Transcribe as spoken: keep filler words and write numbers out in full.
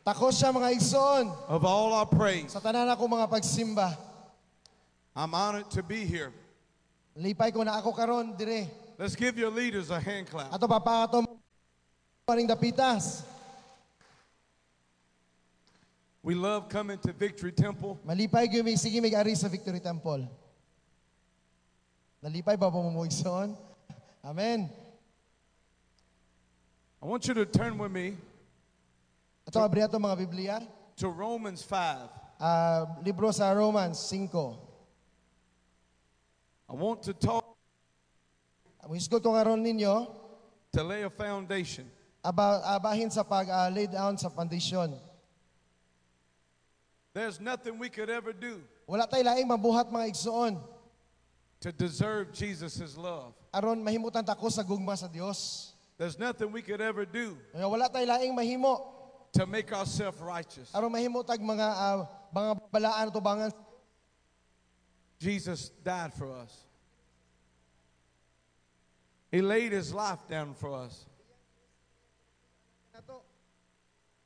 Takos siya mga igsoon. Of all our praise. Sa tanan ako mga pagsimba. I'm honored to be here. Lipay ko na ako karon dire. Let's give your leaders a hand clap. Ato papato paring dapitas. We love coming to Victory Temple. Malipay gyud mi sige mig-ari sa Victory Temple. Nalipay ba mo mo igsoon? Amen. I want you to turn with me Ato abri ato mga Biblia. to Romans five. Ah, libro sa Romans five. I want to talk Wisgo ko karon ninyo to lay a foundation. about abahin sa pag uh, lay down sa foundation. There's nothing we could ever do Wala tay laing mabuhat mga igsoon to deserve Jesus' love. aron mahimutan ta ko sa gugma sa Dios. There's nothing we could ever do Kaya wala tay laing mahimo to make ourselves righteous. aron mahimo tag mga ah, mga balaan o tubangan. Jesus died for us. He laid his life down for us. Nato